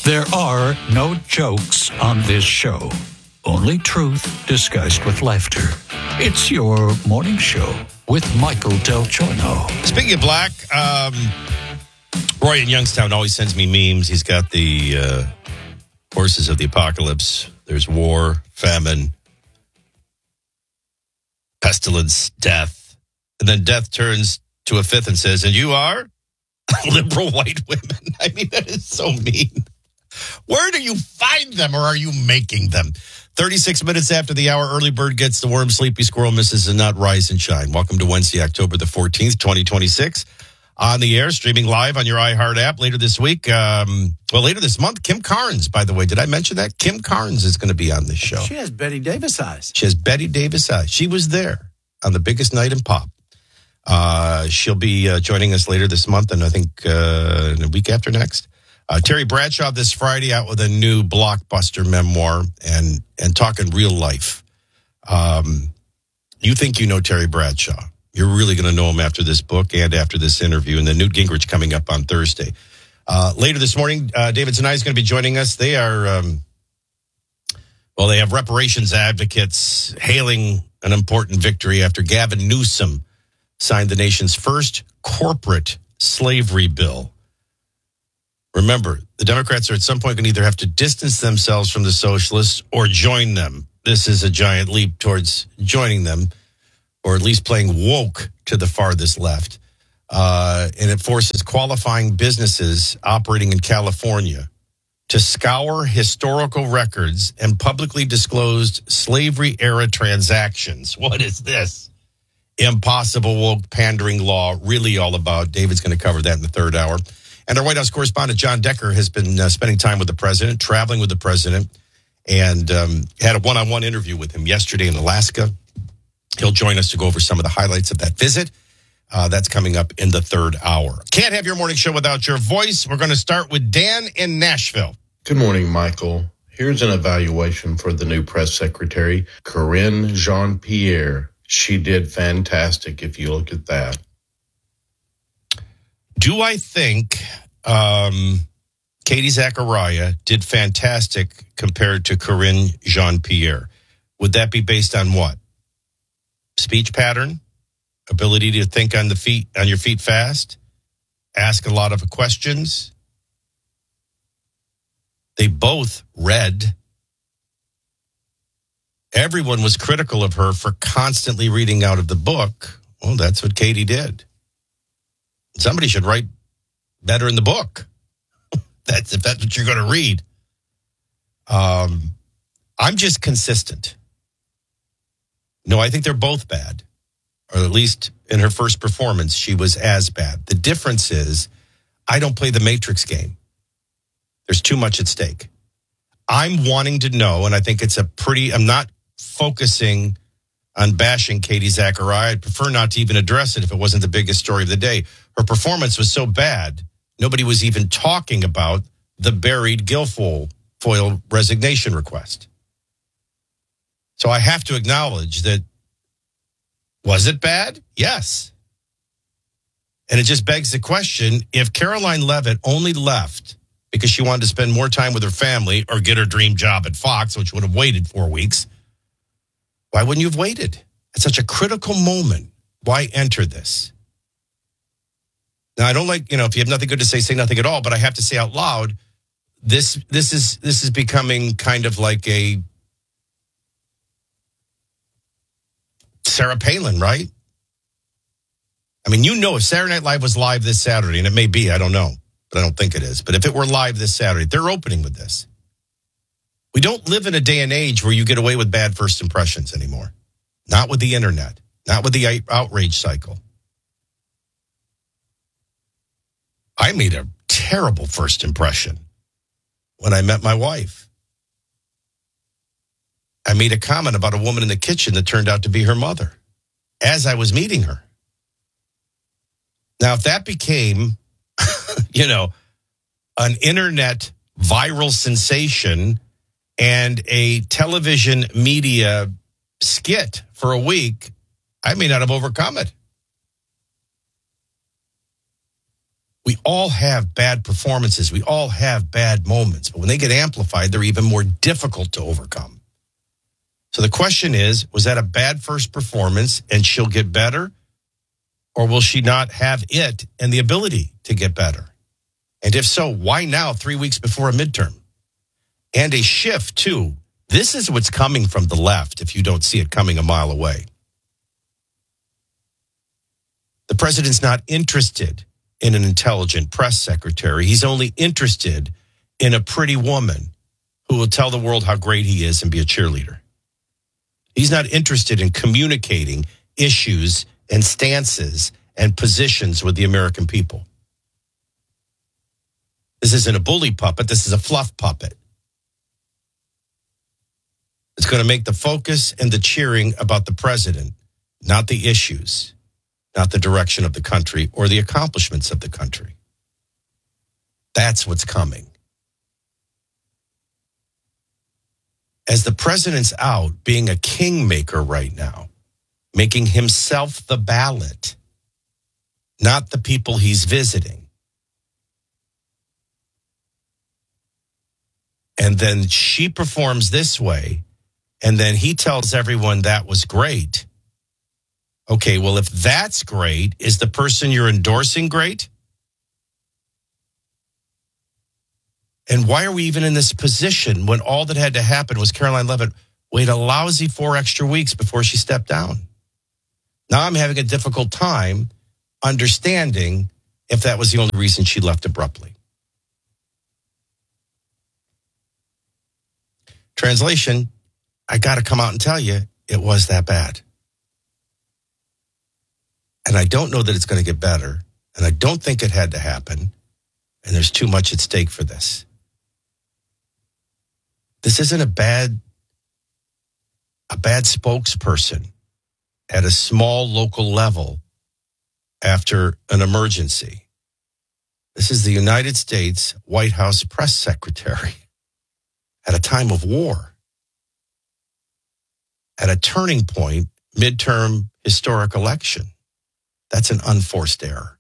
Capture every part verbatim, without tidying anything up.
There are no jokes on this show. Only truth disguised with laughter. It's your morning show with Michael Del Giorno. Speaking of black, um, Roy in Youngstown always sends me memes. He's got the uh, horses of the apocalypse. There's war, famine, pestilence, death. And then death turns to a fifth and says, and you are liberal white women. I mean, that is so mean. Where do you find them, or are you making them? thirty-six minutes after the hour, early bird gets the worm, sleepy squirrel misses the nut, rise and shine. Welcome to Wednesday, October the fourteenth, twenty twenty-six. On the air, streaming live on your iHeart app later this week. Um, well, later this month, Kim Carnes, by the way. Did I mention that? Kim Carnes is going to be on this show. She has Betty Davis eyes. She has Betty Davis eyes. She was there on the biggest night in pop. Uh, she'll be uh, joining us later this month, and I think uh, a week after next. Uh, Terry Bradshaw this Friday out with a new blockbuster memoir and and talking real life. Um, you think you know Terry Bradshaw. You're really going to know him after this book and after this interview. And then Newt Gingrich coming up on Thursday. Uh, later this morning, uh, David Zanai is going to be joining us. They are, um, well, they have reparations advocates hailing an important victory after Gavin Newsom signed the nation's first corporate slavery bill. Remember, the Democrats are at some point going to either have to distance themselves from the socialists or join them. This is a giant leap towards joining them, or at least playing woke to the farthest left. Uh, and it forces qualifying businesses operating in California to scour historical records and publicly disclosed slavery-era transactions. What is this? Impossible woke pandering law, really all about. David's going to cover that in the third hour. And our White House correspondent, John Decker, has been uh, spending time with the president, traveling with the president, and um, had a one-on-one interview with him yesterday in Alaska. He'll join us to go over some of the highlights of that visit. Uh, that's coming up in the third hour. Can't have your morning show without your voice. We're going to start with Dan in Nashville. Good morning, Michael. Here's an evaluation for the new press secretary, Karine Jean-Pierre. She did fantastic if you look at that. Do I think um, Katie Zachariah did fantastic compared to Karine Jean-Pierre? Would that be based on what? Speech pattern? Ability to think on the feet, on your feet fast? Ask a lot of questions? They both read. Everyone was critical of her for constantly reading out of the book. Well, that's what Katie did. Somebody should write better in the book. That's if that's what you're going to read. Um, I'm just consistent. No, I think they're both bad. Or at least in her first performance, she was as bad. The difference is I don't play the Matrix game. There's too much at stake. I'm wanting to know, and I think it's a pretty, I'm not focusing on bashing Katie Zachariah. I'd prefer not to even address it if it wasn't the biggest story of the day. Her performance was so bad, nobody was even talking about the buried Guilfoyle foil resignation request. So I have to acknowledge that, was it bad? Yes. And it just begs the question, if Caroline Leavitt only left because she wanted to spend more time with her family or get her dream job at Fox, which would have waited four weeks, why wouldn't you have waited? At such a critical moment, why enter this? Now, I don't like, you know, if you have nothing good to say, say nothing at all, but I have to say out loud, this this is this is becoming kind of like a Sarah Palin, right? I mean, you know, if Saturday Night Live was live this Saturday, and it may be, I don't know, but I don't think it is. But if it were live this Saturday, they're opening with this. We don't live in a day and age where you get away with bad first impressions anymore. Not with the internet, not with the outrage cycle. I made a terrible first impression when I met my wife. I made a comment about a woman in the kitchen that turned out to be her mother as I was meeting her. Now, if that became, you know, an internet viral sensation and a television media skit for a week, I may not have overcome it. We all have bad performances. We all have bad moments. But when they get amplified, they're even more difficult to overcome. So the question is, was that a bad first performance and she'll get better? Or will she not have it and the ability to get better? And if so, why now, three weeks before a midterm? And a shift, too. This is what's coming from the left if you don't see it coming a mile away. The president's not interested in an intelligent press secretary. He's only interested in a pretty woman who will tell the world how great he is and be a cheerleader. He's not interested in communicating issues and stances and positions with the American people. This isn't a bully puppet. This is a fluff puppet. It's going to make the focus and the cheering about the president, not the issues, not the direction of the country or the accomplishments of the country. That's what's coming. As the president's out being a kingmaker right now, making himself the ballot, not the people he's visiting. And then she performs this way, and then he tells everyone that was great. Okay, well, if that's great, is the person you're endorsing great? And why are we even in this position when all that had to happen was Caroline Leavitt wait a lousy four extra weeks before she stepped down? Now I'm having a difficult time understanding if that was the only reason she left abruptly. Translation, I got to come out and tell you, it was that bad. And I don't know that it's going to get better. And I don't think it had to happen. And there's too much at stake for this. This isn't a bad, a bad spokesperson at a small local level after an emergency. This is the United States White House press secretary at a time of war, at a turning point, midterm historic election. That's an unforced error.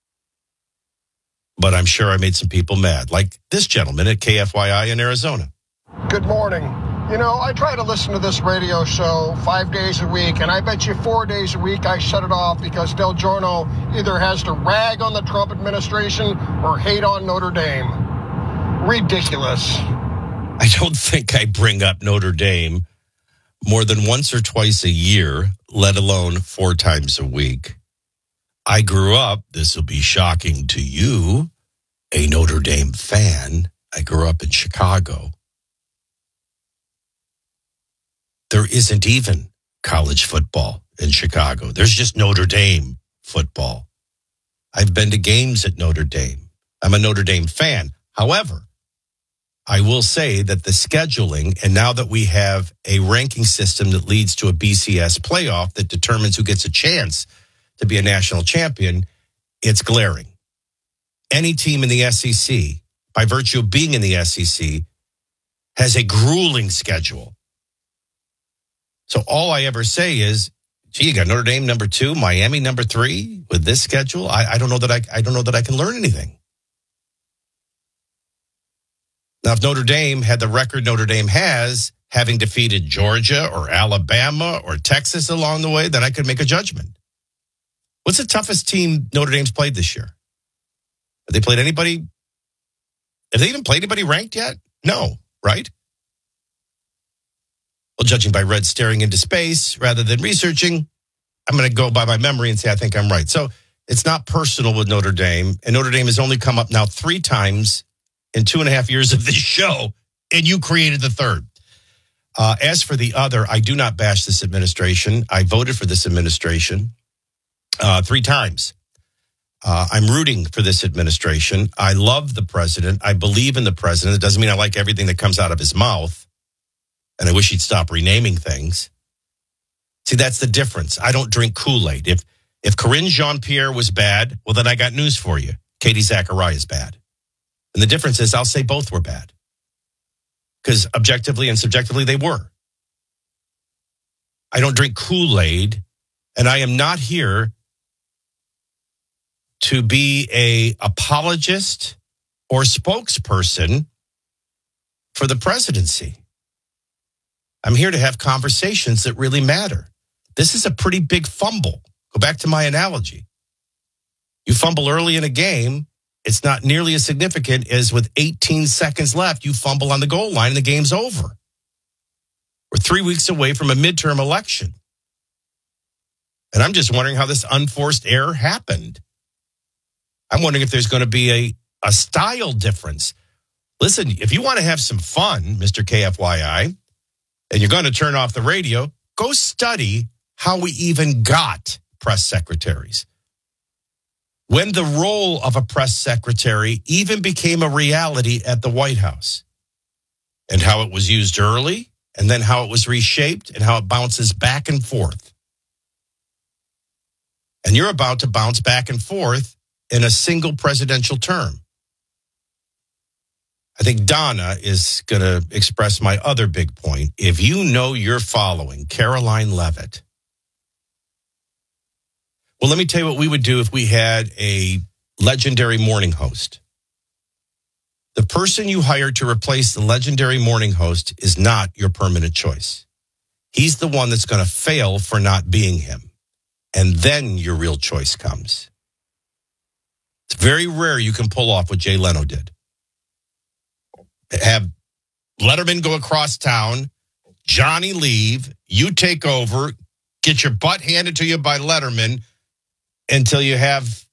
But I'm sure I made some people mad, like this gentleman at K F Y I in Arizona. Good morning. You know, I try to listen to this radio show five days a week, and I bet you four days a week I shut it off because Del Giorno either has to rag on the Trump administration or hate on Notre Dame. Ridiculous. I don't think I bring up Notre Dame more than once or twice a year, let alone four times a week. I grew up, this will be shocking to you, a Notre Dame fan. I grew up in Chicago. There isn't even college football in Chicago. There's just Notre Dame football. I've been to games at Notre Dame. I'm a Notre Dame fan. However, I will say that the scheduling, and now that we have a ranking system that leads to a B C S playoff that determines who gets a chance to be a national champion, it's glaring. Any team in the S E C, by virtue of being in the S E C, has a grueling schedule. So all I ever say is, gee, you got Notre Dame number two, Miami number three with this schedule. I, I don't know that I, I don't know that I can learn anything. Now, if Notre Dame had the record Notre Dame has, having defeated Georgia or Alabama or Texas along the way, then I could make a judgment. What's the toughest team Notre Dame's played this year? Have they played anybody? Have they even played anybody ranked yet? No, right? Well, judging by Red staring into space rather than researching, I'm going to go by my memory and say I think I'm right. So it's not personal with Notre Dame. And Notre Dame has only come up now three times in two and a half years of this show, and you created the third. Uh, as for the other, I do not bash this administration. I voted for this administration uh, three times. Uh, I'm rooting for this administration. I love the president. I believe in the president. It doesn't mean I like everything that comes out of his mouth. And I wish he'd stop renaming things. See, that's the difference. I don't drink Kool-Aid. If if Karine Jean-Pierre was bad, well, then I got news for you. Katie Zachariah is bad. And the difference is I'll say both were bad. Because objectively and subjectively, they were. I don't drink Kool-Aid, and I am not here to be a apologist or spokesperson for the presidency. I'm here to have conversations that really matter. This is a pretty big fumble. Go back to my analogy. You fumble early in a game, it's not nearly as significant as with eighteen seconds left, you fumble on the goal line and the game's over. We're three weeks away from a midterm election. And I'm just wondering how this unforced error happened. I'm wondering if there's going to be a, a style difference. Listen, if you want to have some fun, Mister K F Y I, and you're going to turn off the radio, go study how we even got press secretaries. When the role of a press secretary even became a reality at the White House, and how it was used early, and then how it was reshaped, and how it bounces back and forth. And you're about to bounce back and forth in a single presidential term. I think Donna is going to express my other big point. If you know you're following Caroline Leavitt, well, let me tell you what we would do if we had a legendary morning host. The person you hire to replace the legendary morning host is not your permanent choice. He's the one that's going to fail for not being him. And then your real choice comes. It's very rare you can pull off what Jay Leno did. Have Letterman go across town, Johnny leave, you take over, get your butt handed to you by Letterman until you have